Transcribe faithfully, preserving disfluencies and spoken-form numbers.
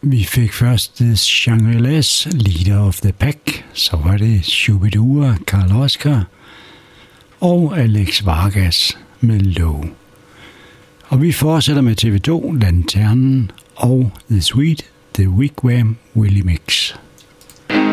Vi fik først The Shangri-Las, Leader of the Pack, så var det Shubidua, Karl Oskar og Alex Vargas med Low. Og vi fortsætter med T V to, Lanternen og The Sweet, The Wigwam, Willie Mix.